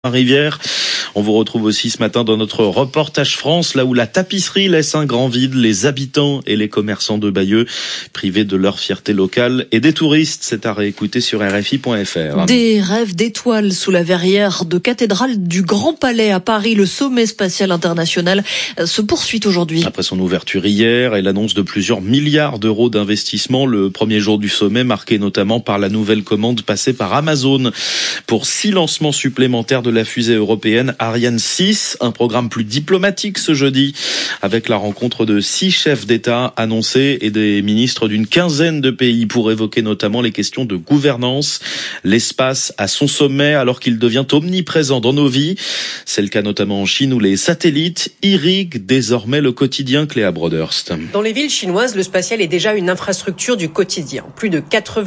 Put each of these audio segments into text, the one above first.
Rivière. On vous retrouve aussi ce matin dans notre reportage France, là où la tapisserie laisse un grand vide, les habitants et les commerçants de Bayeux privés de leur fierté locale et des touristes. C'est à réécouter sur RFI.fr. Des rêves d'étoiles sous la verrière de cathédrale du Grand Palais à Paris. Le sommet spatial international se poursuit aujourd'hui. Après son ouverture hier et l'annonce de plusieurs milliards d'euros d'investissement, le premier jour du sommet marqué notamment par la nouvelle commande passée par Amazon pour 6 lancements supplémentaires de la fusée européenne Ariane 6, un programme plus diplomatique ce jeudi, avec la rencontre de 6 chefs d'État annoncés et des ministres d'une quinzaine de pays pour évoquer notamment les questions de gouvernance. L'espace à son sommet alors qu'il devient omniprésent dans nos vies. C'est le cas notamment en Chine où les satellites irriguent désormais le quotidien. Cléa Broderst. Dans les villes chinoises, le spatial est déjà une infrastructure du quotidien. Plus de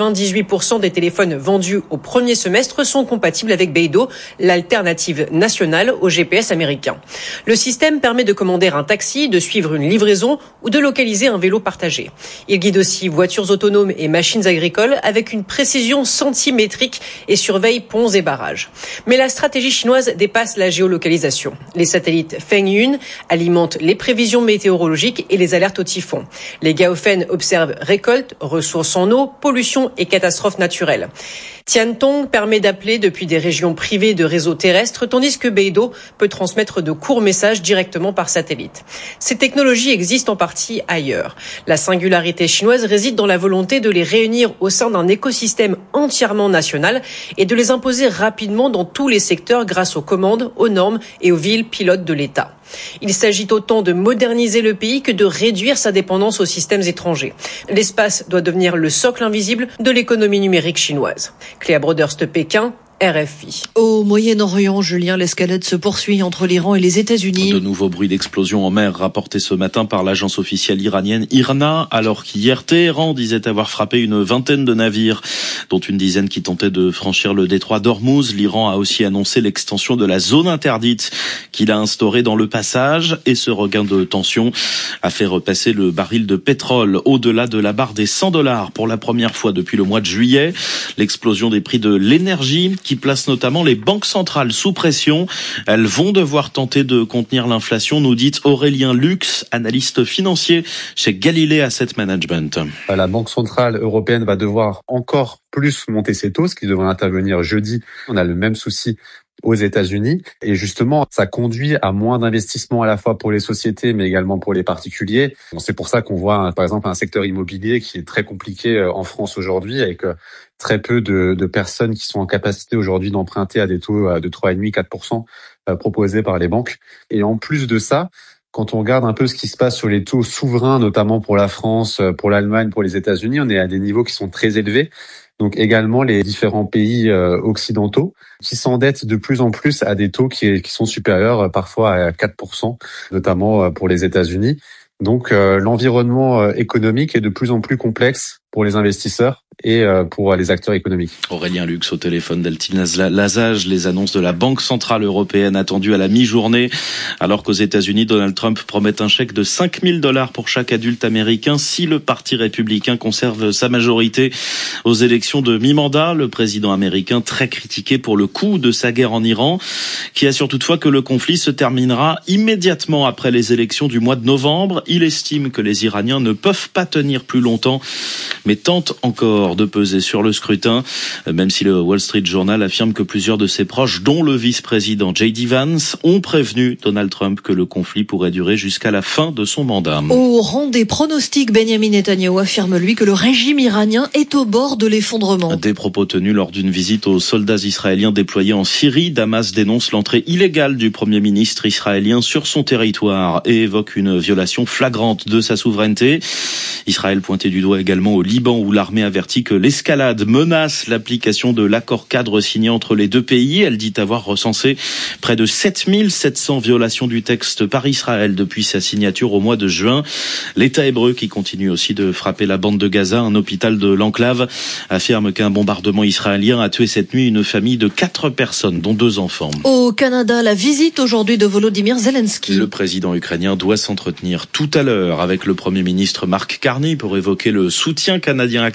98% des téléphones vendus au premier semestre sont compatibles avec Beidou, l'alternative nationale au GPS américain. Le système permet de commander un taxi, de suivre une livraison ou de localiser un vélo partagé. Il guide aussi voitures autonomes et machines agricoles avec une précision centimétrique et surveille ponts et barrages. Mais la stratégie chinoise dépasse la géolocalisation. Les satellites Fengyun alimentent les prévisions météorologiques et les alertes au typhon. Les Gaofen observent récoltes, ressources en eau, pollution et catastrophes naturelles. Tiantong permet d'appeler depuis des régions privées de réseaux terrestres, tandis que Beidou peut transmettre de courts messages directement par satellite. Ces technologies existent en partie ailleurs. La singularité chinoise réside dans la volonté de les réunir au sein d'un écosystème entièrement national et de les imposer rapidement dans tous les secteurs grâce aux commandes, aux normes et aux villes pilotes de l'État. Il s'agit autant de moderniser le pays que de réduire sa dépendance aux systèmes étrangers. L'espace doit devenir le socle invisible de l'économie numérique chinoise. Cléa Broderst, Pékin, RFI. Au Moyen-Orient, Julien, l'escalade se poursuit entre l'Iran et les États-Unis. De nouveaux bruits d'explosion en mer rapportés ce matin par l'agence officielle iranienne IRNA, alors qu'hier Téhéran disait avoir frappé une vingtaine de navires, dont une dizaine qui tentaient de franchir le détroit d'Ormuz. L'Iran a aussi annoncé l'extension de la zone interdite qu'il a instaurée dans le passage, et ce regain de tension a fait repasser le baril de pétrole au-delà de la barre des $100 pour la première fois depuis le mois de juillet. L'explosion des prix de l'énergie qui place notamment les banques centrales sous pression. Elles vont devoir tenter de contenir l'inflation, nous dit Aurélien Lux, analyste financier chez Galilée Asset Management. La Banque centrale européenne va devoir encore plus monter ses taux, ce qui devrait intervenir jeudi. On a le même souci aux États-Unis. Et justement, ça conduit à moins d'investissements à la fois pour les sociétés, mais également pour les particuliers. C'est pour ça qu'on voit, par exemple, un secteur immobilier qui est très compliqué en France aujourd'hui, avec très peu de personnes qui sont en capacité aujourd'hui d'emprunter à des taux de 3,5-4% proposés par les banques. Et en plus de ça, quand on regarde un peu ce qui se passe sur les taux souverains, notamment pour la France, pour l'Allemagne, pour les États-Unis, on est à des niveaux qui sont très élevés. Donc également les différents pays occidentaux qui s'endettent de plus en plus à des taux qui sont supérieurs parfois à 4%, notamment pour les États-Unis. Donc l'environnement économique est de plus en plus complexe pour les investisseurs et pour les acteurs économiques. Aurélien Lux au téléphone d'Altine Lazage. Les annonces de la Banque centrale européenne attendues à la mi-journée, alors qu'aux États-Unis, Donald Trump promet un chèque de $5 000 pour chaque adulte américain si le Parti républicain conserve sa majorité aux élections de mi-mandat. Le président américain, très critiqué pour le coût de sa guerre en Iran, qui assure toutefois que le conflit se terminera immédiatement après les élections du mois de novembre. Il estime que les Iraniens ne peuvent pas tenir plus longtemps, mais tente encore de peser sur le scrutin, même si le Wall Street Journal affirme que plusieurs de ses proches, dont le vice-président J.D. Vance, ont prévenu Donald Trump que le conflit pourrait durer jusqu'à la fin de son mandat. Au rang des pronostics, Benjamin Netanyahu affirme, lui, que le régime iranien est au bord de l'effondrement. Des propos tenus lors d'une visite aux soldats israéliens déployés en Syrie. Damas dénonce l'entrée illégale du Premier ministre israélien sur son territoire et évoque une violation flagrante de sa souveraineté. Israël pointé du doigt également au Liban, où l'armée avertit que l'escalade menace l'application de l'accord cadre signé entre les deux pays. Elle dit avoir recensé près de 7700 violations du texte par Israël depuis sa signature au mois de juin. L'État hébreu, qui continue aussi de frapper la bande de Gaza, un hôpital de l'enclave, affirme qu'un bombardement israélien a tué cette nuit une famille de 4 personnes, dont 2 enfants. Au Canada, la visite aujourd'hui de Volodymyr Zelensky. Le président ukrainien doit s'entretenir tout à l'heure avec le Premier ministre Mark Carney pour évoquer le soutien canadien à Kiev. Il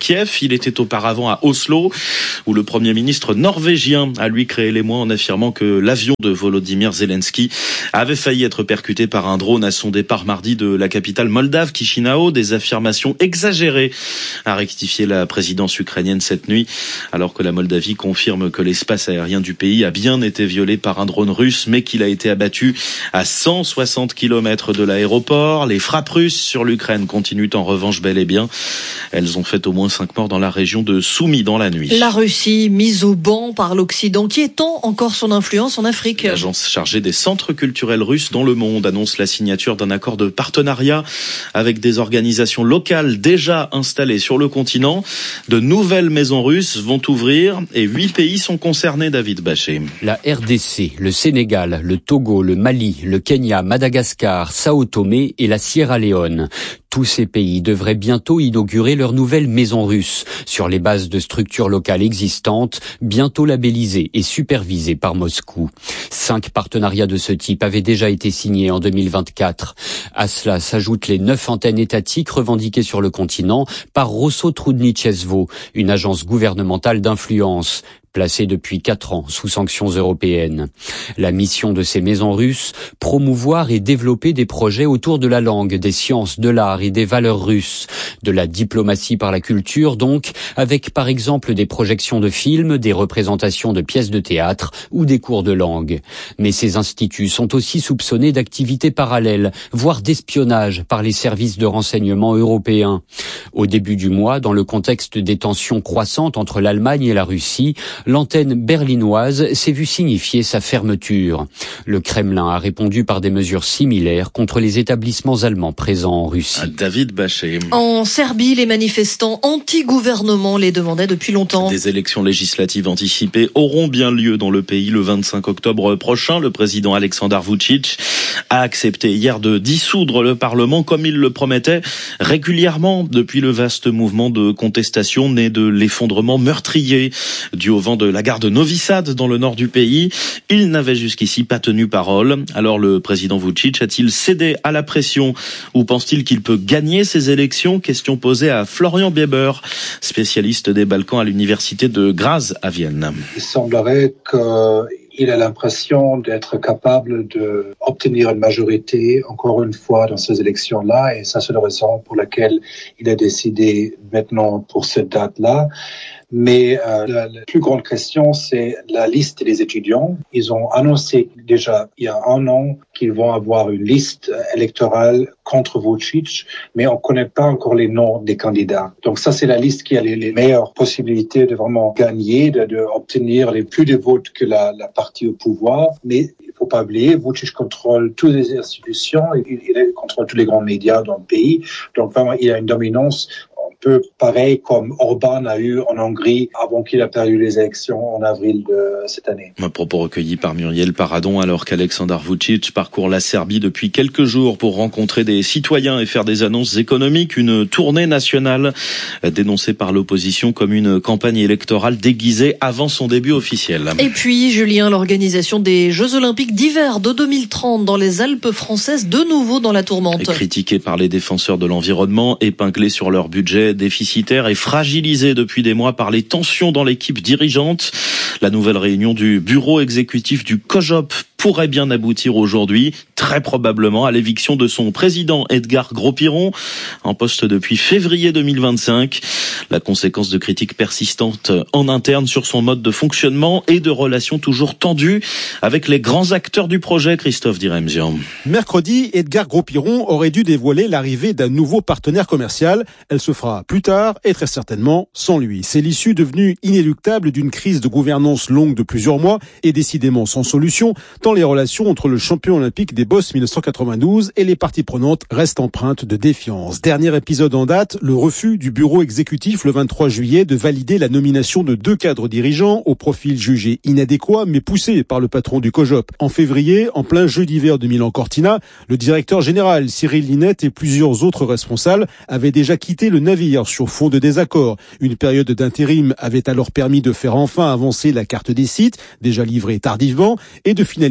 Il était auparavant à Oslo, où le Premier ministre norvégien a lui créé l'émoi en affirmant que l'avion de Volodymyr Zelensky avait failli être percuté par un drone à son départ mardi de la capitale moldave, Chisinau. Des affirmations exagérées, a rectifié la présidence ukrainienne cette nuit, alors que la Moldavie confirme que l'espace aérien du pays a bien été violé par un drone russe, mais qu'il a été abattu à 160 km de l'aéroport. Les frappes russes sur l'Ukraine continuent en revanche bel et bien. Elles ont fait au moins 5 morts dans la région de Soumy dans la nuit. La Russie mise au ban par l'Occident, qui étend encore son influence en Afrique. L'agence chargée des centres culturels russes dans le monde annonce la signature d'un accord de partenariat avec des organisations locales déjà installées sur le continent. De nouvelles maisons russes vont ouvrir et 8 pays sont concernés, David Bachet. La RDC, le Sénégal, le Togo, le Mali, le Kenya, Madagascar, Sao Tomé et la Sierra Leone. Tous ces pays devraient bientôt inaugurer leur nouvelle maison russe sur les bases de structures locales existantes, bientôt labellisées et supervisées par Moscou. 5 partenariats de ce type avaient déjà été signés en 2024. À cela s'ajoutent les 9 antennes étatiques revendiquées sur le continent par Rosso Trudničevo, une agence gouvernementale d'influence, placée depuis 4 ans sous sanctions européennes. La mission de ces maisons russes, promouvoir et développer des projets autour de la langue, des sciences, de l'art et des valeurs russes, de la diplomatie par la culture donc, avec par exemple des projections de films, des représentations de pièces de théâtre ou des cours de langue. Mais ces instituts sont aussi soupçonnés d'activités parallèles, voire d'espionnage par les services de renseignement européens. Au début du mois, dans le contexte des tensions croissantes entre l'Allemagne et la Russie, l'antenne berlinoise s'est vue signifier sa fermeture. Le Kremlin a répondu par des mesures similaires contre les établissements allemands présents en Russie. David Bachet. En Serbie, les manifestants anti-gouvernement les demandaient depuis longtemps. Des élections législatives anticipées auront bien lieu dans le pays le 25 octobre prochain. Le président Aleksandar Vučić a accepté hier de dissoudre le Parlement comme il le promettait régulièrement depuis le vaste mouvement de contestation né de l'effondrement meurtrier dû au vent de la gare de Novi Sad dans le nord du pays. Il n'avait jusqu'ici pas tenu parole. Alors le président Vučić a-t-il cédé à la pression ou pense-t-il qu'il peut gagner ces élections? Question posée à Florian Bieber, spécialiste des Balkans à l'université de Graz à Vienne. Il semblerait qu'il a l'impression d'être capable d'obtenir une majorité, encore une fois, dans ces élections-là. Et ça, c'est la raison pour laquelle il a décidé maintenant pour cette date-là. Mais la plus grande question, c'est la liste des étudiants. Ils ont annoncé déjà il y a 1 an qu'ils vont avoir une liste électorale contre Vučić, mais on ne connaît pas encore les noms des candidats. Donc ça, c'est la liste qui a les meilleures possibilités de vraiment gagner, d'obtenir les plus de votes que la partie au pouvoir. Mais il ne faut pas oublier, Vučić contrôle toutes les institutions, il contrôle tous les grands médias dans le pays. Donc vraiment, il a une dominance peu pareil comme Orban a eu en Hongrie avant qu'il a perdu les élections en avril de cette année. Un propos recueilli par Muriel Paradon alors qu'Aleksandar Vučić parcourt la Serbie depuis quelques jours pour rencontrer des citoyens et faire des annonces économiques. Une tournée nationale dénoncée par l'opposition comme une campagne électorale déguisée avant son début officiel. Et puis, Julien, l'organisation des Jeux Olympiques d'hiver de 2030 dans les Alpes françaises, de nouveau dans la tourmente. Critiquée par les défenseurs de l'environnement, épinglée sur leur budget déficitaire et fragilisée depuis des mois par les tensions dans l'équipe dirigeante. La nouvelle réunion du bureau exécutif du COJOP pourrait bien aboutir aujourd'hui, très probablement à l'éviction de son président Edgar Gros-Piron, en poste depuis février 2025. La conséquence de critiques persistantes en interne sur son mode de fonctionnement et de relations toujours tendues avec les grands acteurs du projet, Christophe Diremzian. Mercredi, Edgar Gros-Piron aurait dû dévoiler l'arrivée d'un nouveau partenaire commercial. Elle se fera plus tard et très certainement sans lui. C'est l'issue devenue inéluctable d'une crise de gouvernance longue de plusieurs mois et décidément sans solution, tant les relations entre le champion olympique des bosses 1992 et les parties prenantes restent empreintes de défiance. Dernier épisode en date, le refus du bureau exécutif le 23 juillet de valider la nomination de 2 cadres dirigeants au profil jugé inadéquat mais poussé par le patron du COJOP. En février, en plein jeu d'hiver de Milan-Cortina, le directeur général Cyril Linette et plusieurs autres responsables avaient déjà quitté le navire sur fond de désaccord. Une période d'intérim avait alors permis de faire enfin avancer la carte des sites, déjà livrée tardivement, et de finaliser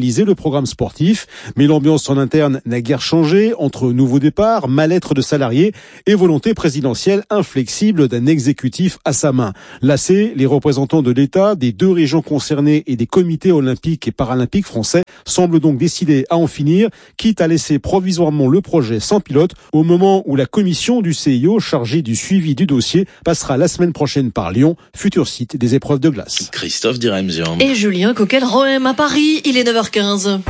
finaliser le programme sportif. Mais l'ambiance en interne n'a guère changé entre nouveaux départs, mal-être de salariés et volonté présidentielle inflexible d'un exécutif à sa main. Lassés, les représentants de l'État, des 2 régions concernées et des comités olympiques et paralympiques français semblent donc décidés à en finir, quitte à laisser provisoirement le projet sans pilote au moment où la commission du CIO chargée du suivi du dossier passera la semaine prochaine par Lyon, futur site des épreuves de glace. Christophe Diremzian. Et Julien Coquel-Rohem à Paris, il est 9h15.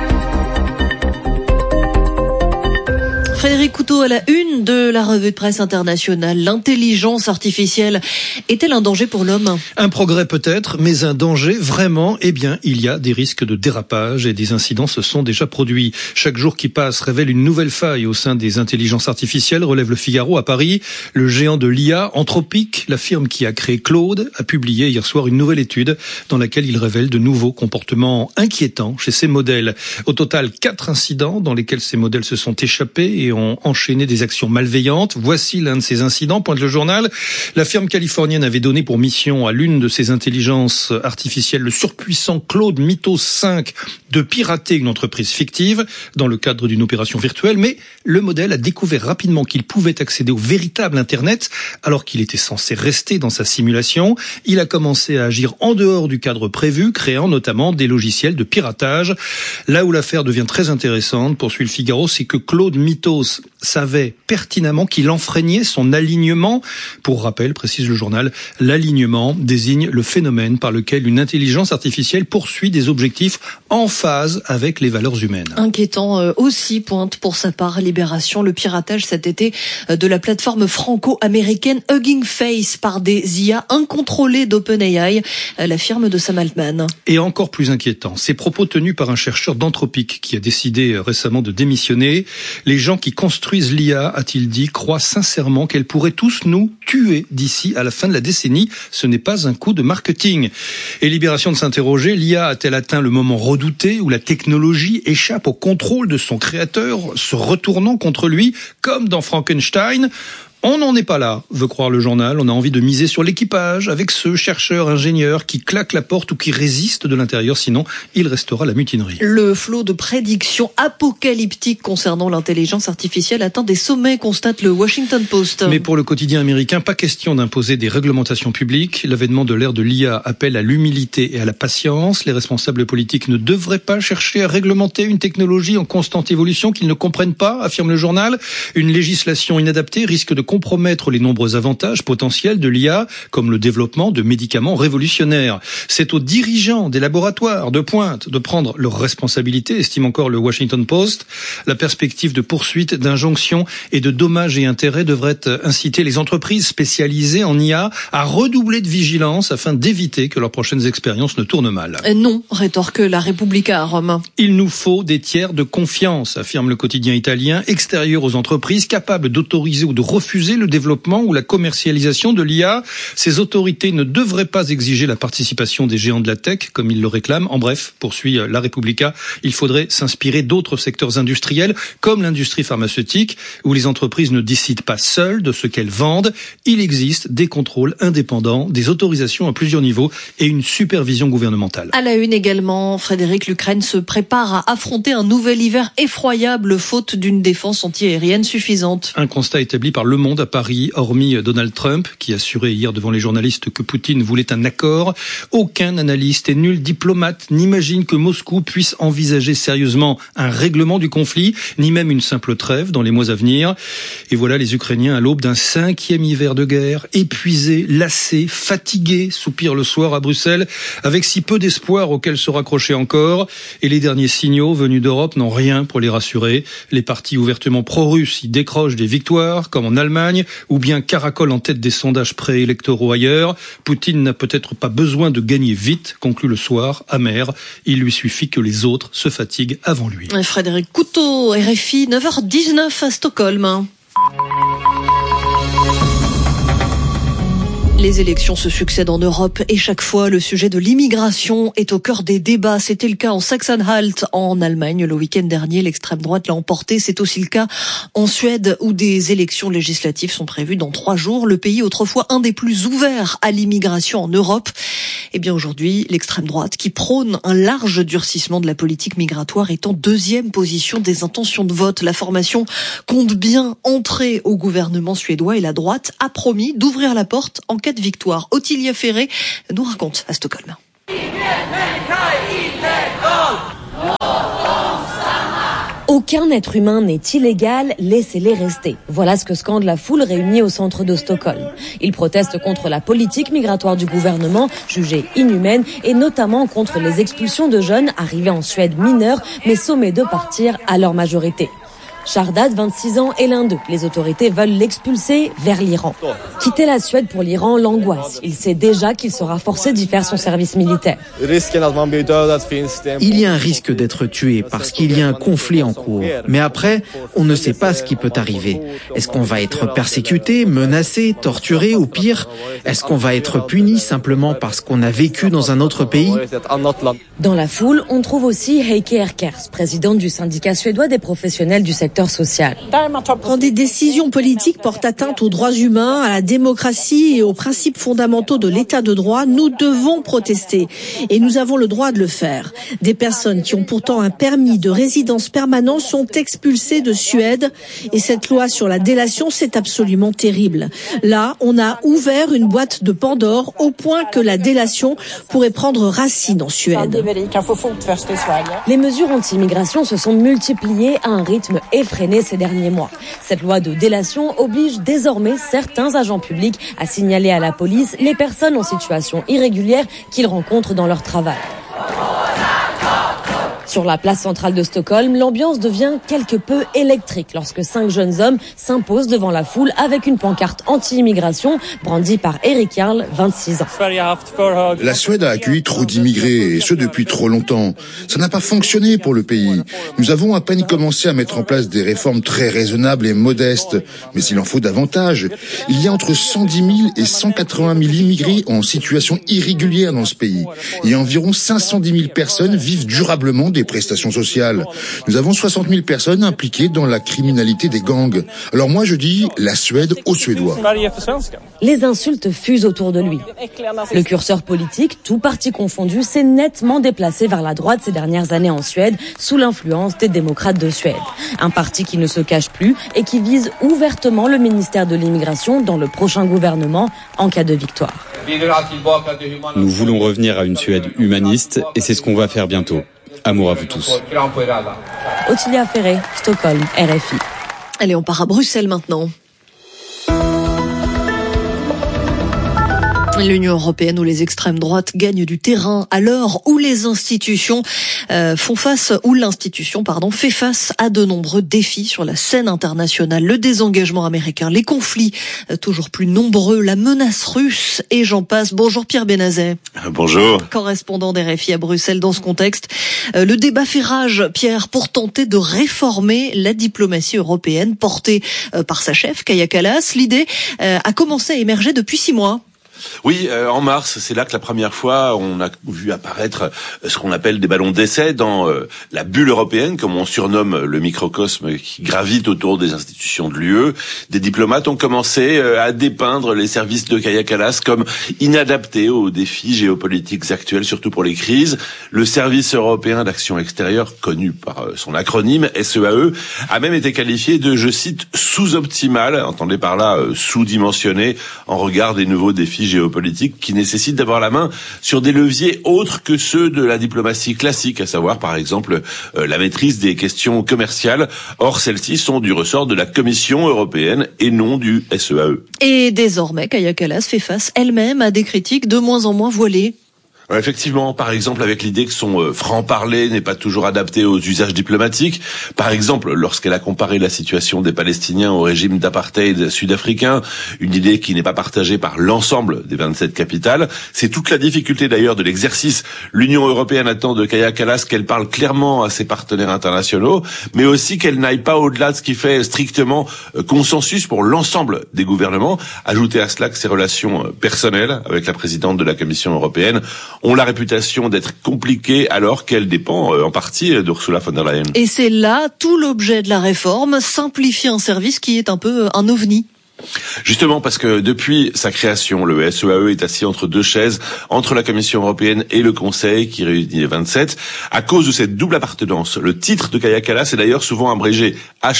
Frédéric Couteau à la une de la revue de presse internationale. L'intelligence artificielle est-elle un danger pour l'homme ? Un progrès peut-être, mais un danger vraiment. Eh bien, il y a des risques de dérapage et des incidents se sont déjà produits. Chaque jour qui passe révèle une nouvelle faille au sein des intelligences artificielles, relève le Figaro à Paris. Le géant de l'IA, Anthropic, la firme qui a créé Claude, a publié hier soir une nouvelle étude dans laquelle il révèle de nouveaux comportements inquiétants chez ses modèles. Au total, 4 incidents dans lesquels ces modèles se sont échappés et ont enchaîné des actions malveillantes. Voici l'un de ces incidents, pointe le journal. La firme californienne avait donné pour mission à l'une de ses intelligences artificielles, le surpuissant Claude Mythos 5, de pirater une entreprise fictive dans le cadre d'une opération virtuelle, mais le modèle a découvert rapidement qu'il pouvait accéder au véritable Internet alors qu'il était censé rester dans sa simulation. Il a commencé à agir en dehors du cadre prévu, créant notamment des logiciels de piratage. Là où l'affaire devient très intéressante, poursuit le Figaro, c'est que Claude Mythos savait pertinemment qu'il enfreignait son alignement. Pour rappel, précise le journal, l'alignement désigne le phénomène par lequel une intelligence artificielle poursuit des objectifs en phase avec les valeurs humaines. Inquiétant aussi, pointe pour sa part Libération, le piratage cet été de la plateforme franco-américaine Hugging Face par des IA incontrôlées d'OpenAI, la firme de Sam Altman. Et encore plus inquiétant, ces propos tenus par un chercheur d'Anthropic qui a décidé récemment de démissionner. Les gens qui construisent l'IA, a-t-il dit, croient sincèrement qu'elle pourrait tous nous tuer d'ici à la fin de la décennie. Ce n'est pas un coup de marketing. Et Libération de s'interroger, l'IA a-t-elle atteint le moment redouté où la technologie échappe au contrôle de son créateur, se retournant contre lui, comme dans Frankenstein ? On n'en est pas là, veut croire le journal. On a envie de miser sur l'équipage, avec ce chercheur ingénieur qui claque la porte ou qui résiste de l'intérieur, sinon il restera la mutinerie. Le flot de prédictions apocalyptiques concernant l'intelligence artificielle atteint des sommets, constate le Washington Post. Mais pour le quotidien américain, pas question d'imposer des réglementations publiques. L'avènement de l'ère de l'IA appelle à l'humilité et à la patience. Les responsables politiques ne devraient pas chercher à réglementer une technologie en constante évolution qu'ils ne comprennent pas, affirme le journal. Une législation inadaptée risque de compromettre les nombreux avantages potentiels de l'IA, comme le développement de médicaments révolutionnaires. C'est aux dirigeants des laboratoires de pointe de prendre leurs responsabilités, estime encore le Washington Post. La perspective de poursuite, d'injonction et de dommages et intérêts devrait inciter les entreprises spécialisées en IA à redoubler de vigilance afin d'éviter que leurs prochaines expériences ne tournent mal. Non, rétorque la Repubblica à Rome. Il nous faut des tiers de confiance, affirme le quotidien italien, extérieurs aux entreprises, capables d'autoriser ou de refuser le développement ou la commercialisation de l'IA. Ces autorités ne devraient pas exiger la participation des géants de la tech, comme ils le réclament. En bref, poursuit la Repubblica, il faudrait s'inspirer d'autres secteurs industriels, comme l'industrie pharmaceutique, où les entreprises ne décident pas seules de ce qu'elles vendent. Il existe des contrôles indépendants, des autorisations à plusieurs niveaux et une supervision gouvernementale. À la une également, Frédéric, l'Ukraine se prépare à affronter un nouvel hiver effroyable, faute d'une défense antiaérienne suffisante. Un constat établi par Le Monde à Paris, hormis Donald Trump, qui assurait hier devant les journalistes que Poutine voulait un accord. Aucun analyste et nul diplomate n'imagine que Moscou puisse envisager sérieusement un règlement du conflit, ni même une simple trêve dans les mois à venir. Et voilà les Ukrainiens à l'aube d'un 5e hiver de guerre, épuisés, lassés, fatigués, soupirent le soir à Bruxelles, avec si peu d'espoir auquel se raccrocher encore. Et les derniers signaux venus d'Europe n'ont rien pour les rassurer. Les partis ouvertement pro-russes y décrochent des victoires, comme en Allemagne, ou bien caracole en tête des sondages préélectoraux ailleurs. Poutine n'a peut-être pas besoin de gagner vite, conclut le soir, amer. Il lui suffit que les autres se fatiguent avant lui. Frédéric Couteau, RFI, 9h19 à Stockholm. Les élections se succèdent en Europe et chaque fois, le sujet de l'immigration est au cœur des débats. C'était le cas en Sachsen-Anhalt, en Allemagne. Le week-end dernier, l'extrême droite l'a emporté. C'est aussi le cas en Suède, où des élections législatives sont prévues dans 3 jours. Le pays, autrefois un des plus ouverts à l'immigration en Europe. Eh bien, aujourd'hui, l'extrême droite, qui prône un large durcissement de la politique migratoire, est en 2e position des intentions de vote. La formation compte bien entrer au gouvernement suédois et la droite a promis d'ouvrir la porte en cas de victoire. Ottilia Ferré nous raconte à Stockholm. Aucun être humain n'est illégal, laissez-les rester. Voilà ce que scande la foule réunie au centre de Stockholm. Ils protestent contre la politique migratoire du gouvernement, jugée inhumaine, et notamment contre les expulsions de jeunes arrivés en Suède mineurs, mais sommés de partir à leur majorité. Shardad, 26 ans, est l'un d'eux. Les autorités veulent l'expulser vers l'Iran. Quitter la Suède pour l'Iran l'angoisse. Il sait déjà qu'il sera forcé d'y faire son service militaire. Il y a un risque d'être tué parce qu'il y a un conflit en cours. Mais après, on ne sait pas ce qui peut arriver. Est-ce qu'on va être persécuté, menacé, torturé ou pire? Est-ce qu'on va être puni simplement parce qu'on a vécu dans un autre pays? Dans la foule, on trouve aussi Heike Erkers, présidente du syndicat suédois des professionnels du secteur social. Quand des décisions politiques portent atteinte aux droits humains, à la démocratie et aux principes fondamentaux de l'état de droit, nous devons protester. Et nous avons le droit de le faire. Des personnes qui ont pourtant un permis de résidence permanent sont expulsées de Suède. Et cette loi sur la délation, c'est absolument terrible. Là, on a ouvert une boîte de Pandore au point que la délation pourrait prendre racine en Suède. Les mesures anti-immigration se sont multipliées à un rythme effréné ces derniers mois. Cette loi de délation oblige désormais certains agents publics à signaler à la police les personnes en situation irrégulière qu'ils rencontrent dans leur travail. Sur la place centrale de Stockholm, l'ambiance devient quelque peu électrique lorsque 5 jeunes hommes s'imposent devant la foule avec une pancarte anti-immigration brandie par Erik Jarl, 26 ans. La Suède a accueilli trop d'immigrés, et ce depuis trop longtemps. Ça n'a pas fonctionné pour le pays. Nous avons à peine commencé à mettre en place des réformes très raisonnables et modestes, mais il en faut davantage. Il y a entre 110 000 et 180 000 immigrés en situation irrégulière dans ce pays, et environ 510 000 personnes vivent durablement des prestations sociales. Nous avons 60 000 personnes impliquées dans la criminalité des gangs. Alors moi je dis la Suède aux Suédois. Les insultes fusent autour de lui. Le curseur politique, tout parti confondu, s'est nettement déplacé vers la droite ces dernières années en Suède, sous l'influence des démocrates de Suède. Un parti qui ne se cache plus et qui vise ouvertement le ministère de l'immigration dans le prochain gouvernement en cas de victoire. Nous voulons revenir à une Suède humaniste et c'est ce qu'on va faire bientôt. Amour à vous tous. Ottilia Ferré, Stockholm, RFI. Allez, on part à Bruxelles maintenant. L'Union européenne où les extrêmes droites gagnent du terrain à l'heure où les institutions fait face à de nombreux défis sur la scène internationale. Le désengagement américain, les conflits toujours plus nombreux, la menace russe et j'en passe. Bonjour Pierre Benazet. Bonjour. Correspondant d'RFI à Bruxelles dans ce contexte. Le débat fait rage, Pierre, pour tenter de réformer la diplomatie européenne portée par sa chef, Kaja Kallas. L'idée a commencé à émerger depuis 6 mois. Oui, en mars, c'est là que la première fois on a vu apparaître ce qu'on appelle des ballons d'essai dans la bulle européenne, comme on surnomme le microcosme qui gravite autour des institutions de l'UE. Des diplomates ont commencé à dépeindre les services de Kaja Kallas comme inadaptés aux défis géopolitiques actuels, surtout pour les crises. Le service européen d'action extérieure, connu par son acronyme SEAE, a même été qualifié de, je cite, sous-optimal, entendez par là sous-dimensionné, en regard des nouveaux défis géopolitique qui nécessite d'avoir la main sur des leviers autres que ceux de la diplomatie classique, à savoir par exemple la maîtrise des questions commerciales. Or, celles-ci sont du ressort de la Commission européenne et non du SEAE. Et désormais, Kaja Kallas fait face elle-même à des critiques de moins en moins voilées. Effectivement, par exemple avec l'idée que son franc-parler n'est pas toujours adapté aux usages diplomatiques. Par exemple, lorsqu'elle a comparé la situation des Palestiniens au régime d'apartheid sud-africain, une idée qui n'est pas partagée par l'ensemble des 27 capitales. C'est toute la difficulté d'ailleurs de l'exercice. L'Union européenne attend de Kaja Kallas qu'elle parle clairement à ses partenaires internationaux, mais aussi qu'elle n'aille pas au-delà de ce qui fait strictement consensus pour l'ensemble des gouvernements. Ajoutez à cela que ses relations personnelles avec la présidente de la Commission européenne ont la réputation d'être compliquées alors qu'elle dépend en partie d'Ursula von der Leyen. Et c'est là tout l'objet de la réforme, simplifier un service qui est un peu un ovni. Justement parce que depuis sa création, le SEAE est assis entre deux chaises, entre la Commission européenne et le Conseil qui réunit les 27. À cause de cette double appartenance, le titre de Kaja Kallas est d'ailleurs souvent abrégé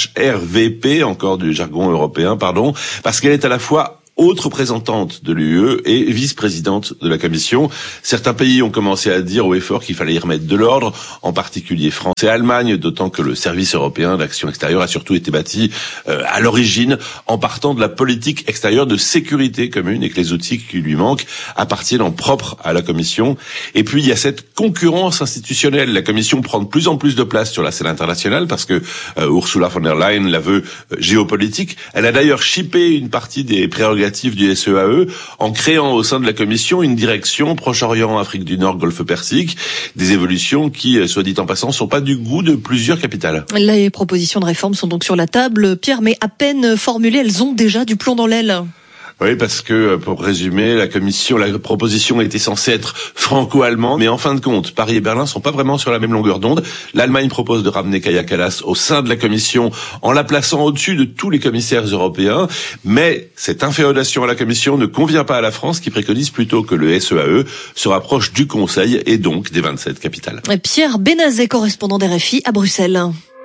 HRVP, encore du jargon européen, parce qu'elle est à la fois haute représentante de l'UE et vice-présidente de la Commission. Certains pays ont commencé à dire au effort qu'il fallait y remettre de l'ordre, en particulier France et Allemagne, d'autant que le service européen d'action extérieure a surtout été bâti à l'origine en partant de la politique extérieure de sécurité commune et que les outils qui lui manquent appartiennent en propre à la Commission. Et puis il y a cette concurrence institutionnelle. La Commission prend de plus en plus de place sur la scène internationale parce que Ursula von der Leyen la veut géopolitique. Elle a d'ailleurs chippé une partie des prérogatives du SEAE en créant au sein de la Commission une direction Proche-Orient, Afrique du Nord, Golfe Persique, des évolutions qui, soit dit en passant, sont pas du goût de plusieurs capitales. Les propositions de réforme sont donc sur la table, Pierre, mais à peine formulées, elles ont déjà du plomb dans l'aile. Oui, parce que, pour résumer, la proposition était censée être franco-allemande, mais en fin de compte, Paris et Berlin sont pas vraiment sur la même longueur d'onde. L'Allemagne propose de ramener Kaja Kallas au sein de la Commission en la plaçant au-dessus de tous les commissaires européens, mais cette inféodation à la Commission ne convient pas à la France qui préconise plutôt que le SEAE se rapproche du Conseil et donc des 27 capitales. Pierre Benazet, correspondant d'RFI à Bruxelles.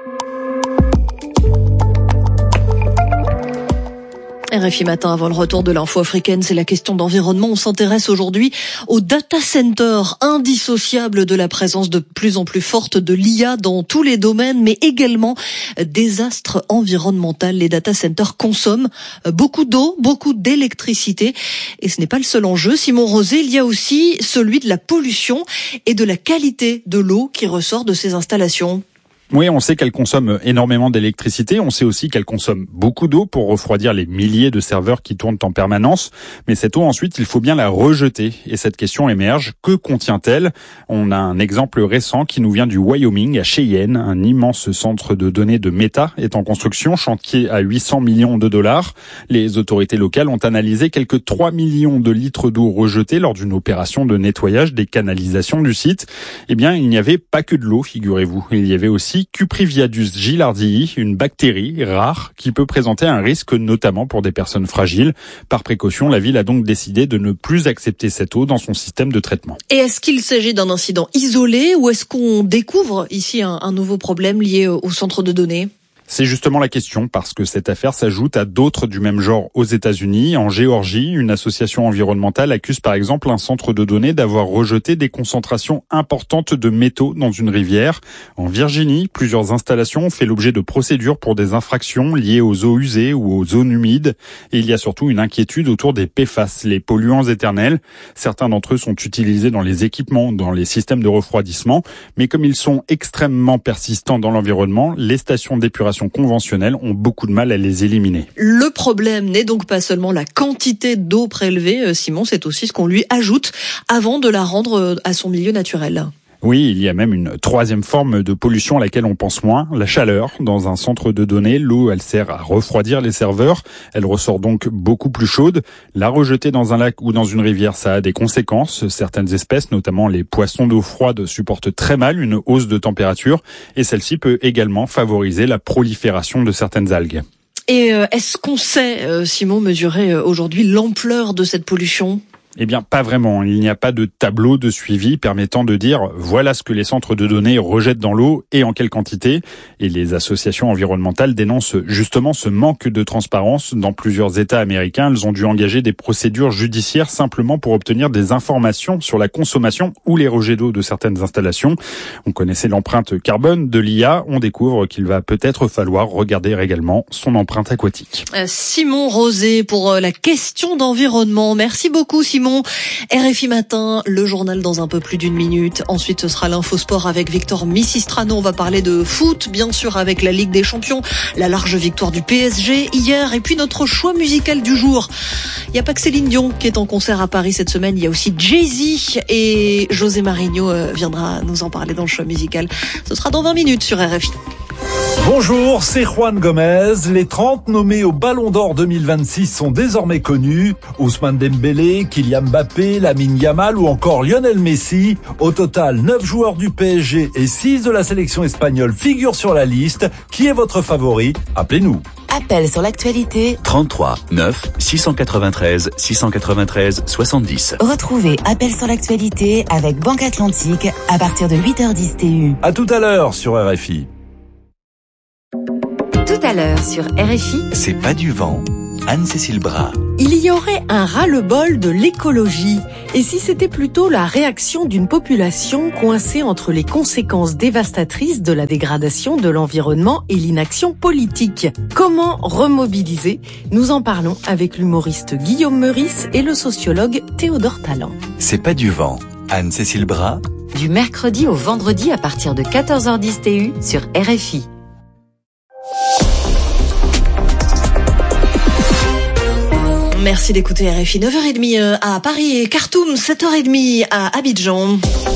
RFI Matin, avant le retour de l'info africaine, c'est la question d'environnement. On s'intéresse aujourd'hui aux data centers, indissociables de la présence de plus en plus forte de l'IA dans tous les domaines, mais également désastre environnemental. Les data centers consomment beaucoup d'eau, beaucoup d'électricité, et ce n'est pas le seul enjeu. Simon Rosé, il y a aussi celui de la pollution et de la qualité de l'eau qui ressort de ces installations. Oui, on sait qu'elle consomme énormément d'électricité. On sait aussi qu'elle consomme beaucoup d'eau pour refroidir les milliers de serveurs qui tournent en permanence. Mais cette eau, ensuite, il faut bien la rejeter. Et cette question émerge. Que contient-elle ? On a un exemple récent qui nous vient du Wyoming, à Cheyenne. Un immense centre de données de Meta est en construction, chantier à 800 millions de dollars. Les autorités locales ont analysé quelques 3 millions de litres d'eau rejetée lors d'une opération de nettoyage des canalisations du site. Eh bien, il n'y avait pas que de l'eau, figurez-vous. Il y avait aussi Cupriviadus gilardii, une bactérie rare qui peut présenter un risque notamment pour des personnes fragiles. Par précaution, la ville a donc décidé de ne plus accepter cette eau dans son système de traitement. Et est-ce qu'il s'agit d'un incident isolé ou est-ce qu'on découvre ici un nouveau problème lié au centre de données ? C'est justement la question, parce que cette affaire s'ajoute à d'autres du même genre aux États-Unis. En Géorgie, une association environnementale accuse par exemple un centre de données d'avoir rejeté des concentrations importantes de métaux dans une rivière. En Virginie, plusieurs installations ont fait l'objet de procédures pour des infractions liées aux eaux usées ou aux zones humides. Et il y a surtout une inquiétude autour des PFAS, les polluants éternels. Certains d'entre eux sont utilisés dans les équipements, dans les systèmes de refroidissement. Mais comme ils sont extrêmement persistants dans l'environnement, les stations d'épuration conventionnelles ont beaucoup de mal à les éliminer. Le problème n'est donc pas seulement la quantité d'eau prélevée, Simon, c'est aussi ce qu'on lui ajoute avant de la rendre à son milieu naturel. Oui, il y a même une troisième forme de pollution à laquelle on pense moins, la chaleur. Dans un centre de données, l'eau, elle sert à refroidir les serveurs. Elle ressort donc beaucoup plus chaude. La rejeter dans un lac ou dans une rivière, ça a des conséquences. Certaines espèces, notamment les poissons d'eau froide, supportent très mal une hausse de température. Et celle-ci peut également favoriser la prolifération de certaines algues. Et est-ce qu'on sait, Simon, mesurer aujourd'hui l'ampleur de cette pollution ? Eh bien, pas vraiment. Il n'y a pas de tableau de suivi permettant de dire voilà ce que les centres de données rejettent dans l'eau et en quelle quantité. Et les associations environnementales dénoncent justement ce manque de transparence. Dans plusieurs États américains, elles ont dû engager des procédures judiciaires simplement pour obtenir des informations sur la consommation ou les rejets d'eau de certaines installations. On connaissait l'empreinte carbone de l'IA. On découvre qu'il va peut-être falloir regarder également son empreinte aquatique. Simon Rosé pour la question d'environnement. Merci beaucoup, Simon. Simon. RFI Matin, le journal dans un peu plus d'une minute. Ensuite, ce sera l'Infosport avec Victor Missistrano. On va parler de foot, bien sûr, avec la Ligue des Champions, la large victoire du PSG hier, et puis notre choix musical du jour. Il n'y a pas que Céline Dion qui est en concert à Paris cette semaine, il y a aussi Jay-Z, et José Mourinho viendra nous en parler dans le choix musical. Ce sera dans 20 minutes sur RFI. Bonjour, c'est Juan Gomez. Les 30 nommés au Ballon d'Or 2026 sont désormais connus. Ousmane Dembélé, Kylian Mbappé, Lamine Yamal ou encore Lionel Messi. Au total, 9 joueurs du PSG et 6 de la sélection espagnole figurent sur la liste. Qui est votre favori? Appelez-nous. Appel sur l'actualité 33 9 693 693 70. Retrouvez Appel sur l'actualité avec Banque Atlantique à partir de 8h10 TU. À tout à l'heure sur RFI. Tout à l'heure sur RFI. C'est pas du vent. Anne-Cécile Bras. Il y aurait un ras-le-bol de l'écologie. Et si c'était plutôt la réaction d'une population coincée entre les conséquences dévastatrices de la dégradation de l'environnement et l'inaction politique? Comment remobiliser? Nous en parlons avec l'humoriste Guillaume Meurice et le sociologue Théodore Tallant. C'est pas du vent. Anne-Cécile Bras. Du mercredi au vendredi à partir de 14h10 TU sur RFI. Merci d'écouter RFI. 9h30 à Paris et Khartoum, 7h30 à Abidjan.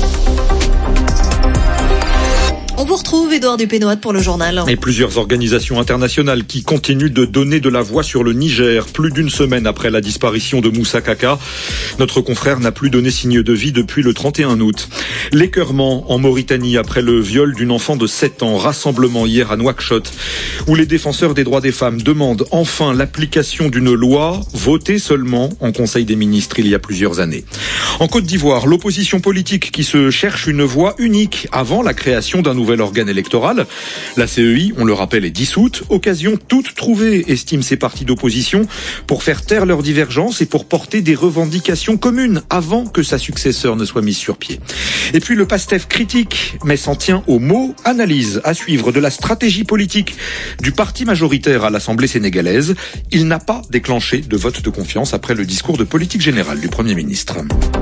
On vous retrouve, Édouard Dupénoat, pour le journal. Et plusieurs organisations internationales qui continuent de donner de la voix sur le Niger. Plus d'une semaine après la disparition de Moussa Kaka, notre confrère n'a plus donné signe de vie depuis le 31 août. L'écœurement en Mauritanie après le viol d'une enfant de 7 ans. Rassemblement hier à Nouakchott, où les défenseurs des droits des femmes demandent enfin l'application d'une loi votée seulement en Conseil des ministres il y a plusieurs années. En Côte d'Ivoire, l'opposition politique qui se cherche une voix unique avant la création d'un nouvel organe électoral. La CEI, on le rappelle, est dissoute. Occasion toute trouvée, estiment ces partis d'opposition, pour faire taire leurs divergences et pour porter des revendications communes avant que sa successeur ne soit mise sur pied. Et puis le PASTEF critique, mais s'en tient aux mots. Analyse à suivre de la stratégie politique du parti majoritaire à l'Assemblée sénégalaise. Il n'a pas déclenché de vote de confiance après le discours de politique générale du Premier ministre.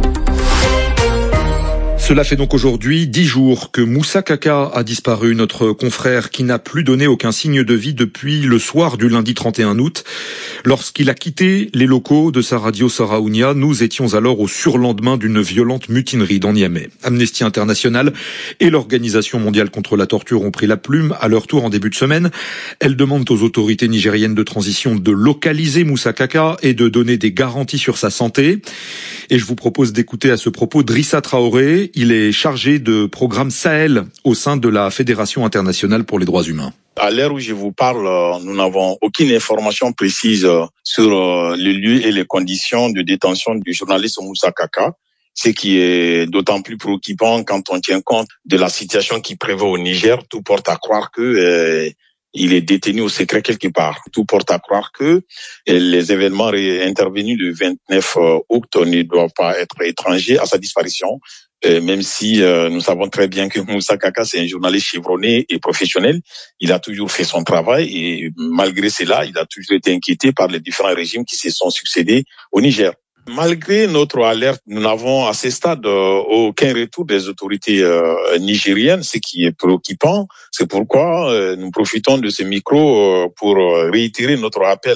Cela fait donc aujourd'hui 10 jours que Moussa Kaka a disparu, notre confrère qui n'a plus donné aucun signe de vie depuis le soir du lundi 31 août. Lorsqu'il a quitté les locaux de sa radio Saraounia, nous étions alors au surlendemain d'une violente mutinerie dans Niamey. Amnesty International et l'Organisation mondiale contre la torture ont pris la plume à leur tour en début de semaine. Elles demandent aux autorités nigériennes de transition de localiser Moussa Kaka et de donner des garanties sur sa santé. Et je vous propose d'écouter à ce propos Drissa Traoré. Il est chargé de programme Sahel au sein de la Fédération internationale pour les droits humains. À l'heure où je vous parle, nous n'avons aucune information précise sur le lieu et les conditions de détention du journaliste Moussa Kaka, ce qui est d'autant plus préoccupant quand on tient compte de la situation qui prévaut au Niger. Tout porte à croire que il est détenu au secret quelque part. Tout porte à croire que les événements intervenus le 29 août ne doivent pas être étrangers à sa disparition, même si nous savons très bien que Moussa Kaka, c'est un journaliste chevronné et professionnel. Il a toujours fait son travail et malgré cela, il a toujours été inquiété par les différents régimes qui se sont succédés au Niger. Malgré notre alerte, nous n'avons à ce stade aucun retour des autorités nigériennes, ce qui est préoccupant. C'est pourquoi nous profitons de ce micro pour réitérer notre appel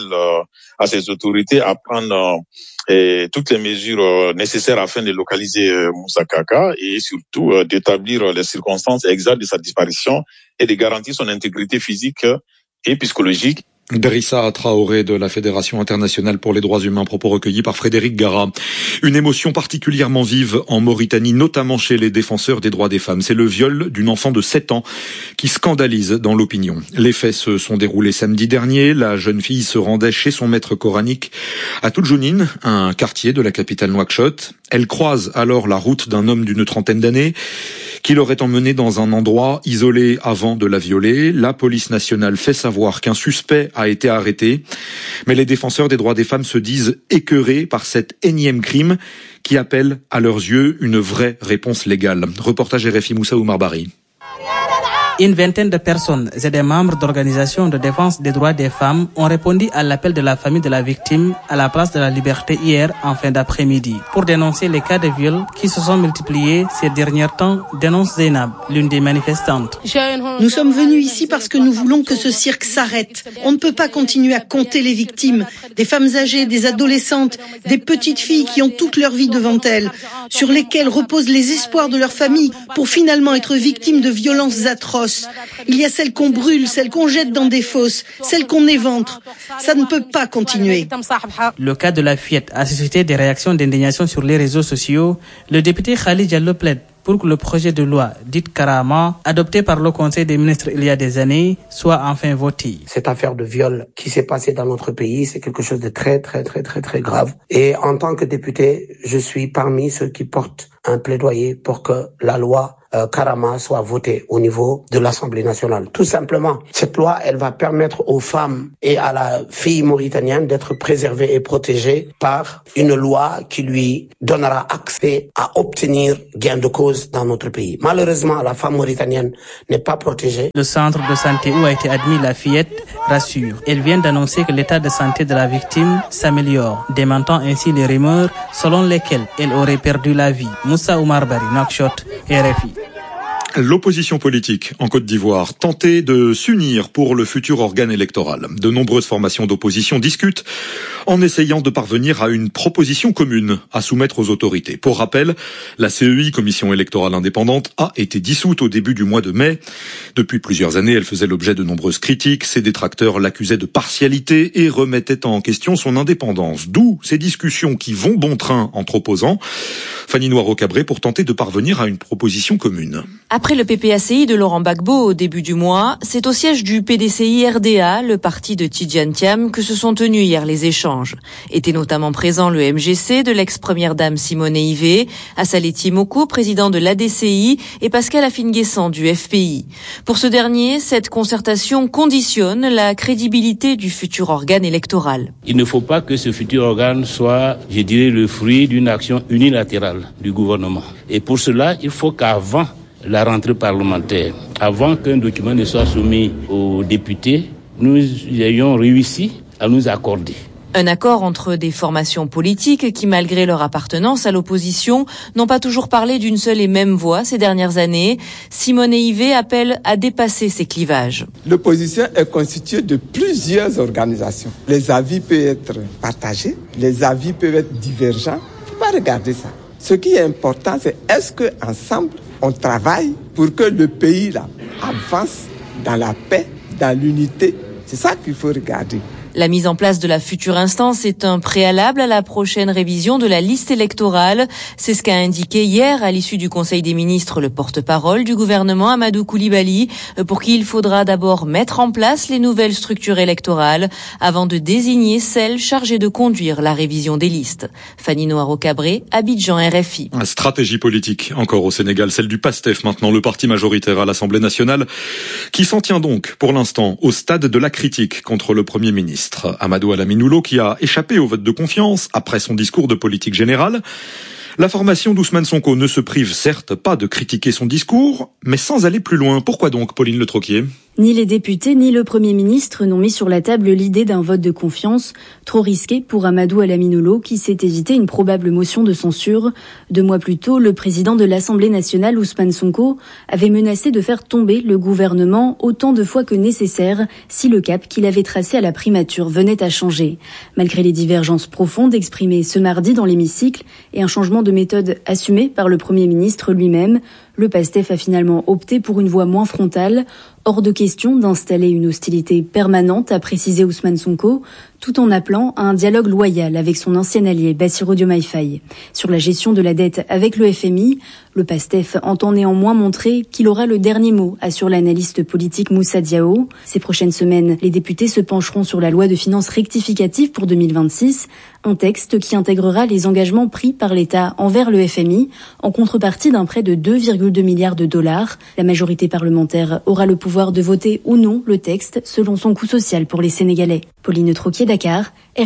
à ces autorités à prendre toutes les mesures nécessaires afin de localiser Moussa Kaka et surtout d'établir les circonstances exactes de sa disparition et de garantir son intégrité physique et psychologique. Drissa Traoré de la Fédération internationale pour les droits humains, propos recueillis par Frédéric Gara. Une émotion particulièrement vive en Mauritanie, notamment chez les défenseurs des droits des femmes. C'est le viol d'une enfant de 7 ans qui scandalise dans l'opinion. Les faits se sont déroulés samedi dernier. La jeune fille se rendait chez son maître coranique à Toudjounine, un quartier de la capitale Nouakchott. Elle croise alors la route d'un homme d'une trentaine d'années qui l'aurait emmenée dans un endroit isolé avant de la violer. La police nationale fait savoir qu'un suspect a été arrêté, mais les défenseurs des droits des femmes se disent écœurés par cet énième crime qui appelle à leurs yeux une vraie réponse légale. Reportage RFI Moussa Oumar Bari. Une vingtaine de personnes et des membres d'organisations de défense des droits des femmes ont répondu à l'appel de la famille de la victime à la place de la Liberté hier en fin d'après-midi pour dénoncer les cas de viol qui se sont multipliés ces derniers temps, dénonce Zainab, l'une des manifestantes. Nous sommes venus ici parce que nous voulons que ce cirque s'arrête. On ne peut pas continuer à compter les victimes, des femmes âgées, des adolescentes, des petites filles qui ont toute leur vie devant elles, sur lesquelles reposent les espoirs de leur famille pour finalement être victimes de violences atroces. Il y a celles qu'on brûle, celles qu'on jette dans des fosses, celles qu'on éventre. Ça ne peut pas continuer. Le cas de la fillette a suscité des réactions d'indignation sur les réseaux sociaux. Le député Khalid Diallo plaide pour que le projet de loi, dite Karama, adopté par le Conseil des ministres il y a des années, soit enfin voté. Cette affaire de viol qui s'est passée dans notre pays, c'est quelque chose de très grave. Et en tant que député, je suis parmi ceux qui portent un plaidoyer pour que la loi Karama soit votée au niveau de l'Assemblée nationale. Tout simplement, cette loi, elle va permettre aux femmes et à la fille mauritanienne d'être préservées et protégées par une loi qui lui donnera accès à obtenir gain de cause dans notre pays. Malheureusement, la femme mauritanienne n'est pas protégée. Le centre de santé où a été admise la fillette rassure. Elle vient d'annoncer que l'état de santé de la victime s'améliore, démentant ainsi les rumeurs selon lesquelles elle aurait perdu la vie. Moussa Oumar Bari, Nouakchott, RFI. L'opposition politique en Côte d'Ivoire tentait de s'unir pour le futur organe électoral. De nombreuses formations d'opposition discutent en essayant de parvenir à une proposition commune à soumettre aux autorités. Pour rappel, la CEI, Commission électorale indépendante, a été dissoute au début du mois de mai. Depuis plusieurs années, elle faisait l'objet de nombreuses critiques. Ses détracteurs l'accusaient de partialité et remettaient en question son indépendance. D'où ces discussions qui vont bon train entre opposants. Fanny Noiro-Cabré pour tenter de parvenir à une proposition commune. Après le PPACI de Laurent Gbagbo au début du mois, c'est au siège du PDCI-RDA, le parti de Tidjane Thiam, que se sont tenus hier les échanges. Étaient notamment présents le MGC de l'ex-première dame Simone Ivé, Assaleti Moko, président de l'ADCI, et Pascal Afine-Guessant du FPI. Pour ce dernier, cette concertation conditionne la crédibilité du futur organe électoral. Il ne faut pas que ce futur organe soit, je dirais, le fruit d'une action unilatérale du gouvernement. Et pour cela, il faut qu'avant la rentrée parlementaire, avant qu'un document ne soit soumis aux députés, nous ayons réussi à nous accorder. Un accord entre des formations politiques qui, malgré leur appartenance à l'opposition, n'ont pas toujours parlé d'une seule et même voix ces dernières années. Simone Ivé appelle à dépasser ces clivages. L'opposition est constituée de plusieurs organisations. Les avis peuvent être partagés, les avis peuvent être divergents. Il ne faut pas regarder ça. Ce qui est important, c'est est-ce qu'ensemble, on travaille pour que le pays là avance dans la paix, dans l'unité. C'est ça qu'il faut regarder. La mise en place de la future instance est un préalable à la prochaine révision de la liste électorale. C'est ce qu'a indiqué hier, à l'issue du Conseil des ministres, le porte-parole du gouvernement, Amadou Koulibaly, pour qui il faudra d'abord mettre en place les nouvelles structures électorales avant de désigner celles chargées de conduire la révision des listes. Fanny Noiro-Cabré, Abidjan, RFI. Stratégie politique, encore au Sénégal, celle du PASTEF maintenant, le parti majoritaire à l'Assemblée nationale, qui s'en tient donc, pour l'instant, au stade de la critique contre le Premier ministre. Amadou Alaminoulo qui a échappé au vote de confiance après son discours de politique générale. La formation d'Ousmane Sonko ne se prive certes pas de critiquer son discours, mais sans aller plus loin. Pourquoi donc, Pauline Le Troquier ? Ni les députés ni le Premier ministre n'ont mis sur la table l'idée d'un vote de confiance, trop risqué pour Amadou Alaminoulo qui s'est évité une probable motion de censure. 2 mois plus tôt, le président de l'Assemblée nationale, Ousmane Sonko, avait menacé de faire tomber le gouvernement autant de fois que nécessaire si le cap qu'il avait tracé à la primature venait à changer. Malgré les divergences profondes exprimées ce mardi dans l'hémicycle et un changement de méthode assumé par le Premier ministre lui-même, le PASTEF a finalement opté pour une voie moins frontale. Hors de question d'installer une hostilité permanente, a précisé Ousmane Sonko, tout en appelant à un dialogue loyal avec son ancien allié Bassirou Diomaye Faye. Sur la gestion de la dette avec le FMI, le PASTEF entend néanmoins montrer qu'il aura le dernier mot, assure l'analyste politique Moussa Diao. Ces prochaines semaines, les députés se pencheront sur la loi de finances rectificative pour 2026, un texte qui intégrera les engagements pris par l'État envers le FMI en contrepartie d'un prêt de 2,2 milliards de dollars. La majorité parlementaire aura le pouvoir de voter ou non le texte selon son coût social pour les Sénégalais. Pauline Troquier, Dakar, RFI.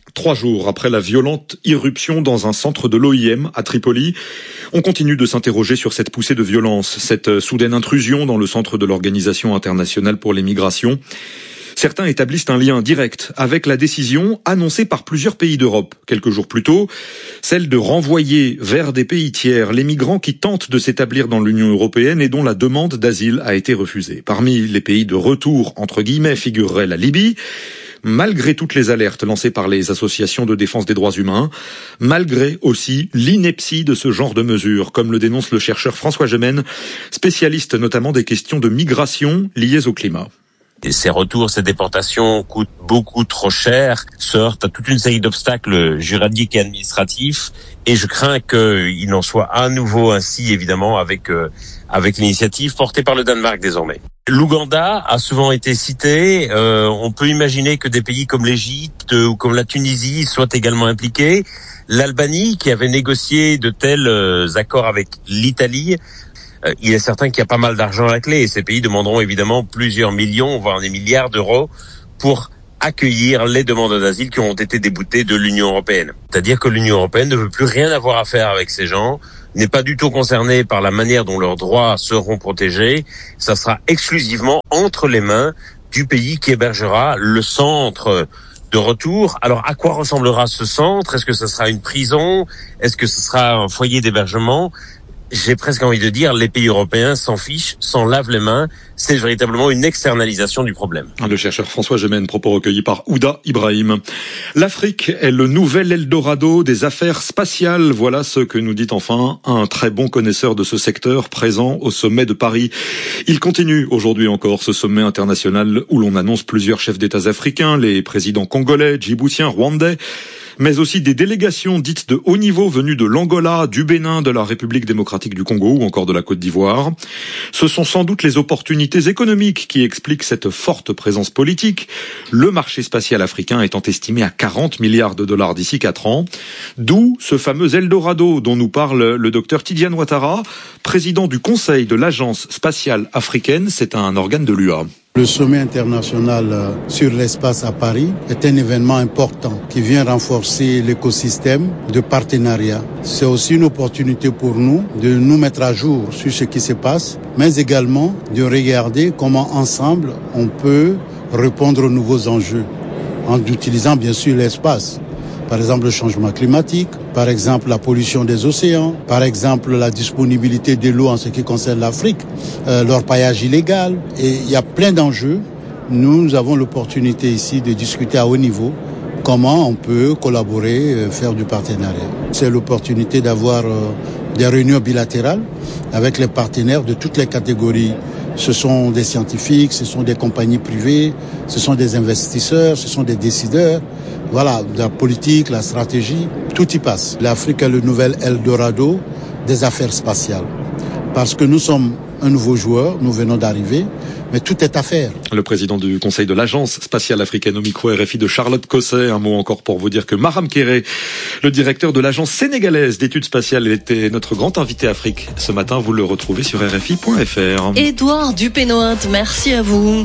3 jours après la violente irruption dans un centre de l'OIM à Tripoli, on continue de s'interroger sur cette poussée de violence, cette soudaine intrusion dans le centre de l'Organisation internationale pour les migrations. Certains établissent un lien direct avec la décision annoncée par plusieurs pays d'Europe quelques jours plus tôt, celle de renvoyer vers des pays tiers les migrants qui tentent de s'établir dans l'Union européenne et dont la demande d'asile a été refusée. Parmi les pays de retour, entre guillemets, figurerait la Libye. Malgré toutes les alertes lancées par les associations de défense des droits humains, malgré aussi l'ineptie de ce genre de mesures, comme le dénonce le chercheur François Gemène, spécialiste notamment des questions de migration liées au climat. Et ces retours, ces déportations coûtent beaucoup trop cher, se heurtent à toute une série d'obstacles juridiques et administratifs, et je crains qu'il n'en soit à nouveau ainsi, évidemment, avec l'initiative portée par le Danemark désormais. L'Ouganda a souvent été cité. On peut imaginer que des pays comme l'Égypte ou comme la Tunisie soient également impliqués. L'Albanie, qui avait négocié de tels accords avec l'Italie, il est certain qu'il y a pas mal d'argent à la clé et ces pays demanderont évidemment plusieurs millions, voire des milliards d'euros pour accueillir les demandeurs d'asile qui ont été déboutés de l'Union européenne. C'est-à-dire que l'Union européenne ne veut plus rien avoir à faire avec ces gens, n'est pas du tout concernée par la manière dont leurs droits seront protégés. Ça sera exclusivement entre les mains du pays qui hébergera le centre de retour. Alors, à quoi ressemblera ce centre? Est-ce que ce sera une prison? Est-ce que ce sera un foyer d'hébergement? J'ai presque envie de dire, les pays européens s'en fichent, s'en lavent les mains. C'est véritablement une externalisation du problème. Le chercheur François Gemène, propos recueillis par Ouda Ibrahim. L'Afrique est le nouvel Eldorado des affaires spatiales. Voilà ce que nous dit enfin un très bon connaisseur de ce secteur présent au sommet de Paris. Il continue aujourd'hui encore ce sommet international où l'on annonce plusieurs chefs d'État africains, les présidents congolais, djiboutiens, rwandais, mais aussi des délégations dites de haut niveau venues de l'Angola, du Bénin, de la République démocratique du Congo ou encore de la Côte d'Ivoire. Ce sont sans doute les opportunités économiques qui expliquent cette forte présence politique, le marché spatial africain étant estimé à 40 milliards de dollars d'ici 4 ans, d'où ce fameux Eldorado dont nous parle le docteur Tidiane Ouattara, président du Conseil de l'Agence spatiale africaine, c'est un organe de l'UA. Le sommet international sur l'espace à Paris est un événement important qui vient renforcer l'écosystème de partenariat. C'est aussi une opportunité pour nous de nous mettre à jour sur ce qui se passe, mais également de regarder comment ensemble on peut répondre aux nouveaux enjeux en utilisant bien sûr l'espace. Par exemple, le changement climatique, par exemple, la pollution des océans, par exemple, la disponibilité de l'eau en ce qui concerne l'Afrique, l'orpaillage illégal. Et il y a plein d'enjeux. Nous avons l'opportunité ici de discuter à haut niveau comment on peut collaborer, faire du partenariat. C'est l'opportunité d'avoir des réunions bilatérales avec les partenaires de toutes les catégories. Ce sont des scientifiques, ce sont des compagnies privées, ce sont des investisseurs, ce sont des décideurs. Voilà, la politique, la stratégie, tout y passe. L'Afrique est le nouvel Eldorado des affaires spatiales. Parce que nous sommes un nouveau joueur, nous venons d'arriver, mais tout est à faire. Le président du Conseil de l'Agence spatiale africaine au micro RFI de Charlotte Cosset. Un mot encore pour vous dire que Maham Kéré, le directeur de l'Agence sénégalaise d'études spatiales, était notre grand invité Afrique. Ce matin, vous le retrouvez sur RFI.fr. Édouard Dupénoint, merci à vous.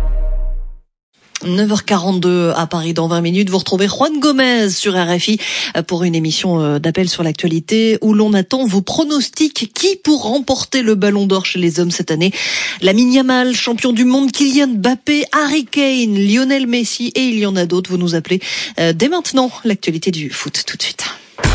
9h42 à Paris dans 20 minutes. Vous retrouvez Juan Gomez sur RFI pour une émission d'appel sur l'actualité où l'on attend vos pronostics. Qui pour remporter le Ballon d'Or chez les hommes cette année? Lamine Yamal, champion du monde, Kylian Mbappé, Harry Kane, Lionel Messi et il y en a d'autres. Vous nous appelez dès maintenant. L'actualité du foot tout de suite.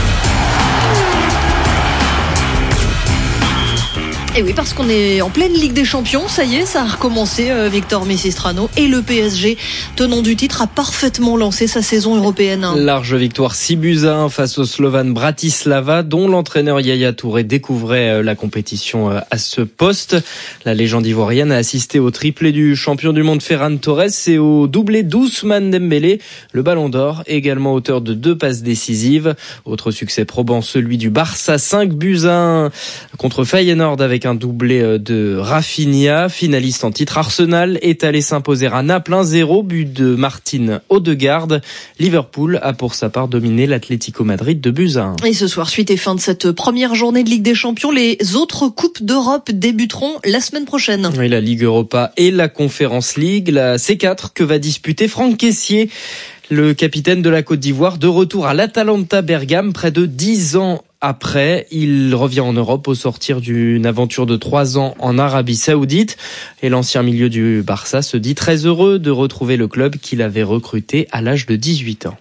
Et oui, parce qu'on est en pleine Ligue des Champions, ça y est, ça a recommencé. Victor Messistrano et le PSG, tenant du titre, a parfaitement lancé sa saison européenne. Large victoire 6-1 face au Slovan Bratislava, dont l'entraîneur Yaya Touré découvrait la compétition à ce poste. La légende ivoirienne a assisté au triplé du champion du monde Ferran Torres et au doublé d'Ousmane Dembélé. Le Ballon d'Or, également auteur de 2 passes décisives. Autre succès probant, celui du Barça, 5-1 contre Feyenoord avec un doublé de Rafinha. Finaliste en titre, Arsenal est allé s'imposer à Naples 1-0, but de Martin Odegaard. Liverpool a pour sa part dominé l'Atlético Madrid de 2-1. Et ce soir, suite et fin de cette première journée de Ligue des Champions, les autres coupes d'Europe débuteront la semaine prochaine. Oui, la Ligue Europa et la Conference League, la C4 que va disputer Franck Kessié. Le capitaine de la Côte d'Ivoire de retour à l'Atalanta Bergame près de 10 ans après. Il revient en Europe au sortir d'une aventure de 3 ans en Arabie Saoudite. Et l'ancien milieu du Barça se dit très heureux de retrouver le club qu'il avait recruté à l'âge de 18 ans.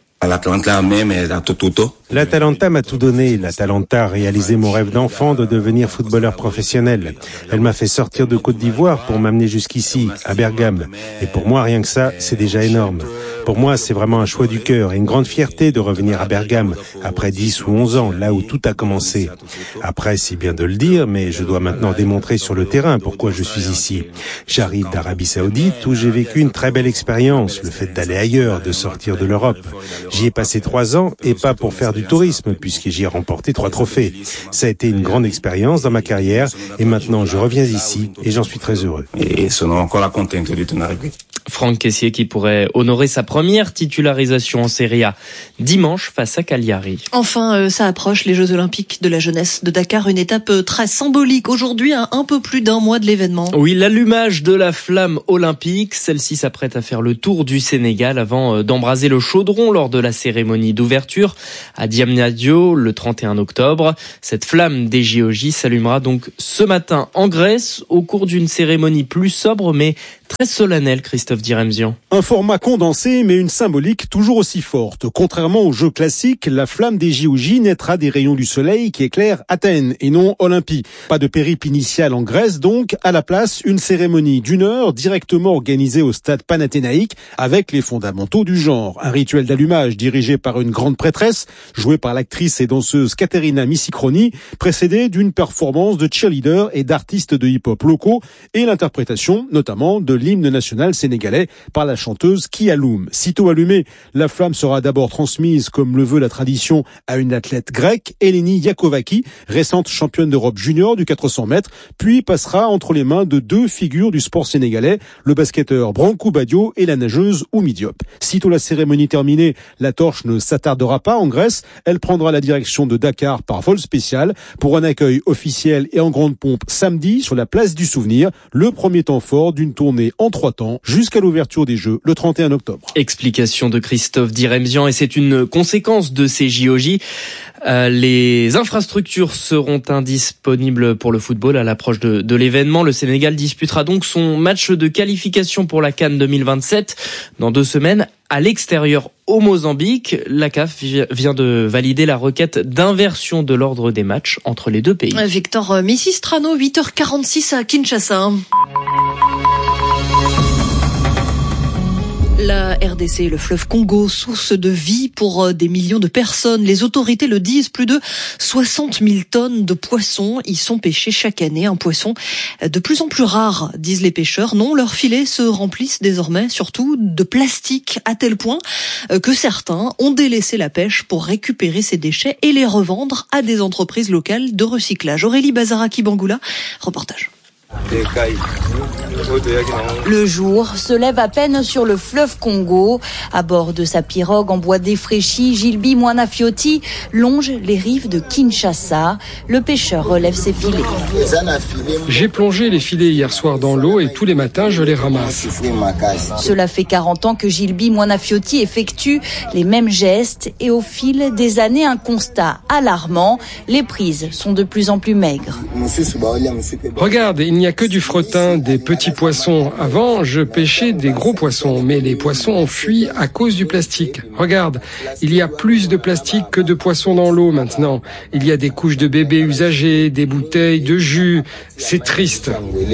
L'Atalanta m'a tout donné. L'Atalanta a réalisé mon rêve d'enfant de devenir footballeur professionnel. Elle m'a fait sortir de Côte d'Ivoire pour m'amener jusqu'ici, à Bergame. Et pour moi, rien que ça, c'est déjà énorme. Pour moi, c'est vraiment un choix du cœur et une grande fierté de revenir à Bergame, après 10 ou 11 ans, là où tout a commencé. Après, c'est bien de le dire, mais je dois maintenant démontrer sur le terrain pourquoi je suis ici. J'arrive d'Arabie Saoudite où j'ai vécu une très belle expérience, le fait d'aller ailleurs, de sortir de l'Europe. J'y ai passé 3 ans et pas pour faire du tourisme, puisque j'y ai remporté 3 trophées. Ça a été une grande expérience dans ma carrière et maintenant je reviens ici et j'en suis très heureux. Franck Kessié qui pourrait honorer sa première titularisation en Serie A dimanche face à Cagliari. Enfin, ça approche, les Jeux Olympiques de la jeunesse de Dakar, une étape très symbolique aujourd'hui, à un peu plus d'un mois de l'événement. Oui, l'allumage de la flamme olympique. Celle-ci s'apprête à faire le tour du Sénégal avant d'embraser le chaudron lors de la cérémonie d'ouverture à Diamniadio le 31 octobre. Cette flamme des JOJ s'allumera donc ce matin en Grèce au cours d'une cérémonie plus sobre mais très solennelle, Christophe Diremzian. Un format condensé, mais une symbolique toujours aussi forte. Contrairement aux jeux classiques, la flamme des JOJ naîtra des rayons du soleil qui éclairent Athènes et non Olympie. Pas de périple initial en Grèce, donc, à la place, une cérémonie d'1 heure directement organisée au stade panathénaïque avec les fondamentaux du genre. Un rituel d'allumage dirigé par une grande prêtresse, jouée par l'actrice et danseuse Caterina Missicroni, précédée d'une performance de cheerleaders et d'artistes de hip-hop locaux et l'interprétation, notamment, de l'hymne national sénégalais par la chanteuse Kialoum. Sitôt allumée, la flamme sera d'abord transmise, comme le veut la tradition, à une athlète grecque, Eleni Yakovaki, récente championne d'Europe junior du 400 mètres, puis passera entre les mains de 2 figures du sport sénégalais, le basketteur Brankou Badio et la nageuse Oumi Diop. Sitôt la cérémonie terminée, la torche ne s'attardera pas en Grèce, elle prendra la direction de Dakar par vol spécial pour un accueil officiel et en grande pompe samedi sur la place du Souvenir, le premier temps fort d'une tournée en 3 temps jusqu'à l'ouverture des Jeux le 31 octobre. Explication de Christophe Diremzian et c'est une conséquence de ces JOJ. Les infrastructures seront indisponibles pour le football à l'approche de l'événement. Le Sénégal disputera donc son match de qualification pour la CAN 2027 dans 2 semaines à l'extérieur au Mozambique. La CAF vient de valider la requête d'inversion de l'ordre des matchs entre les 2 pays. Victor Missistrano, 8h46 à Kinshasa. La RDC et le fleuve Congo, source de vie pour des millions de personnes. Les autorités le disent, plus de 60 000 tonnes de poissons y sont pêchés chaque année. Un poisson de plus en plus rare, disent les pêcheurs. Non, leurs filets se remplissent désormais surtout de plastique, à tel point que certains ont délaissé la pêche pour récupérer ces déchets et les revendre à des entreprises locales de recyclage. Aurélie Bazaraki-Bangoula, reportage. Le jour se lève à peine sur le fleuve Congo. À bord de sa pirogue en bois défraîchi, Gilby Mwanafiotti longe les rives de Kinshasa. Le pêcheur relève ses filets. J'ai plongé les filets hier soir dans l'eau et tous les matins je les ramasse. Cela fait 40 ans que Gilby Mwanafiotti effectue les mêmes gestes et au fil des années, un constat alarmant. Les prises sont de plus en plus maigres. Regarde, il n'y a que du fretin, des petits poissons. Avant, je pêchais des gros poissons, mais les poissons ont fui à cause du plastique. Regarde, il y a plus de plastique que de poissons dans l'eau maintenant. Il y a des couches de bébés usagées, des bouteilles de jus. C'est triste.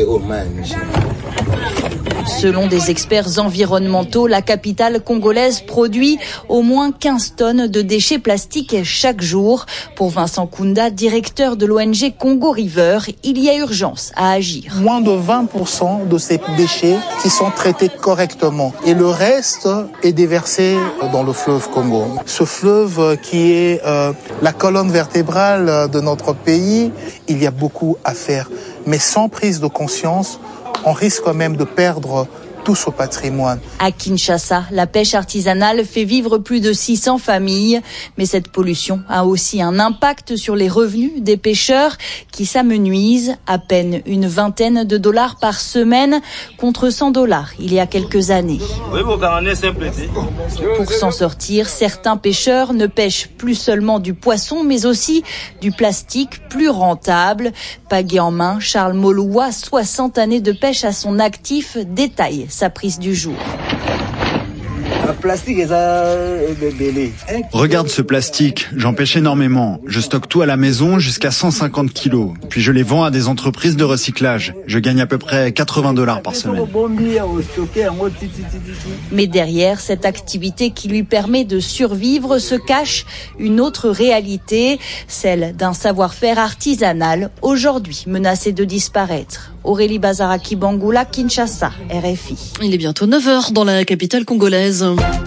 Selon des experts environnementaux, la capitale congolaise produit au moins 15 tonnes de déchets plastiques chaque jour. Pour Vincent Kounda, directeur de l'ONG Congo River, il y a urgence à agir. Moins de 20% de ces déchets qui sont traités correctement et le reste est déversé dans le fleuve Congo. Ce fleuve qui est la colonne vertébrale de notre pays, il y a beaucoup à faire. Mais sans prise de conscience, on risque quand même de perdre tout ce patrimoine. À Kinshasa, la pêche artisanale fait vivre plus de 600 familles. Mais cette pollution a aussi un impact sur les revenus des pêcheurs qui s'amenuisent. À peine une vingtaine de dollars par semaine contre $100 il y a quelques années. Pour s'en sortir, certains pêcheurs ne pêchent plus seulement du poisson, mais aussi du plastique plus rentable. Pagaie en main, Charles Moloua, 60 années de pêche à son actif, détaille sa prise du jour. Regarde ce plastique, j'en pêche énormément. Je stocke tout à la maison jusqu'à 150 kilos. Puis je les vends à des entreprises de recyclage. Je gagne à peu près $80 par semaine. Mais derrière cette activité qui lui permet de survivre se cache une autre réalité, celle d'un savoir-faire artisanal aujourd'hui menacé de disparaître. Aurélie Bazaraki Bangoula, Kinshasa, RFI. Il est bientôt 9h dans la capitale congolaise.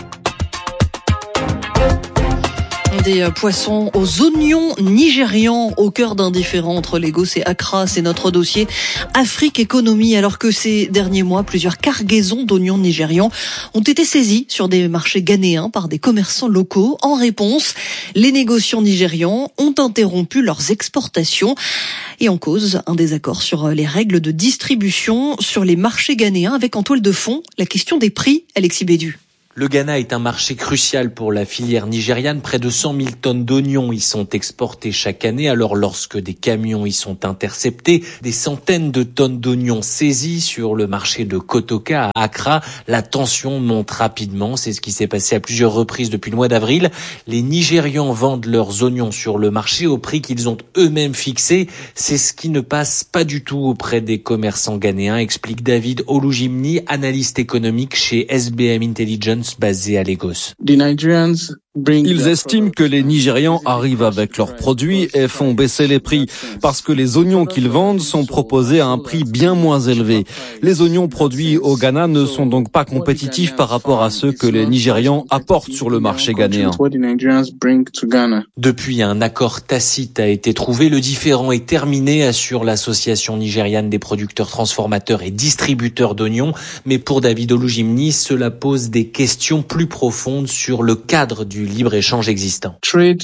Des poissons aux oignons nigérians au cœur d'un différend entre Lagos et Accra. C'est notre dossier Afrique Économie. Alors que ces derniers mois, plusieurs cargaisons d'oignons nigérians ont été saisies sur des marchés ghanéens par des commerçants locaux. En réponse, les négociants nigérians ont interrompu leurs exportations. Et en cause, un désaccord sur les règles de distribution sur les marchés ghanéens avec en toile de fond la question des prix. Alexis Bédu. Le Ghana est un marché crucial pour la filière nigériane. Près de 100 000 tonnes d'oignons y sont exportées chaque année. Alors lorsque des camions y sont interceptés, des centaines de tonnes d'oignons saisies sur le marché de Kotoka à Accra, la tension monte rapidement. C'est ce qui s'est passé à plusieurs reprises depuis le mois d'avril. Les Nigérians vendent leurs oignons sur le marché au prix qu'ils ont eux-mêmes fixé. C'est ce qui ne passe pas du tout auprès des commerçants ghanéens, explique David Olujimni, analyste économique chez SBM Intelligence basé à Lagos. Ils estiment que les Nigérians arrivent avec leurs produits et font baisser les prix parce que les oignons qu'ils vendent sont proposés à un prix bien moins élevé. Les oignons produits au Ghana ne sont donc pas compétitifs par rapport à ceux que les Nigérians apportent sur le marché ghanéen. Depuis, un accord tacite a été trouvé. Le différend est terminé, assure l'association nigériane des producteurs, transformateurs et distributeurs d'oignons. Mais pour David Olujimni, cela pose des questions plus profondes sur le cadre du libre-échange existant.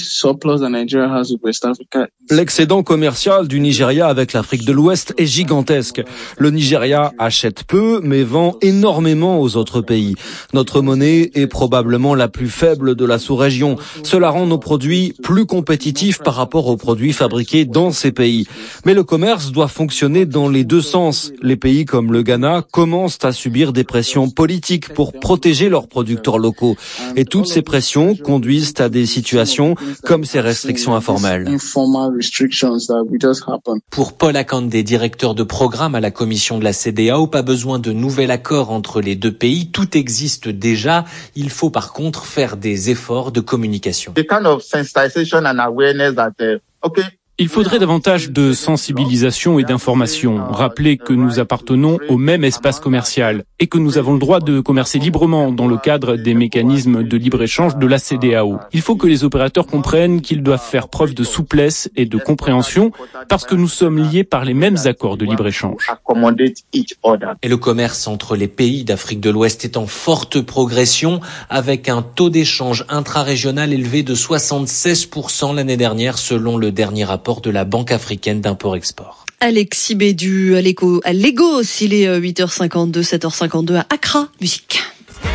L'excédent commercial du Nigeria avec l'Afrique de l'Ouest est gigantesque. Le Nigeria achète peu, mais vend énormément aux autres pays. Notre monnaie est probablement la plus faible de la sous-région. Cela rend nos produits plus compétitifs par rapport aux produits fabriqués dans ces pays. Mais le commerce doit fonctionner dans les deux sens. Les pays comme le Ghana commencent à subir des pressions politiques pour protéger leurs producteurs locaux. Et toutes ces pressions conduisent à des situations comme ces restrictions informelles. Pour Paul Akande, directeur de programme à la commission de la CEDEAO, pas besoin de nouvel accord entre les deux pays. Tout existe déjà. Il faut par contre faire des efforts de communication. Il faudrait davantage de sensibilisation et d'information. Rappeler que nous appartenons au même espace commercial et que nous avons le droit de commercer librement dans le cadre des mécanismes de libre-échange de la CEDEAO. Il faut que les opérateurs comprennent qu'ils doivent faire preuve de souplesse et de compréhension parce que nous sommes liés par les mêmes accords de libre-échange. Et le commerce entre les pays d'Afrique de l'Ouest est en forte progression avec un taux d'échange intra-régional élevé de 76% l'année dernière selon le dernier rapport de la Banque africaine d'import-export. Alexis Bédu à Lagos, il est 8h52, 7h52 à Accra, musique.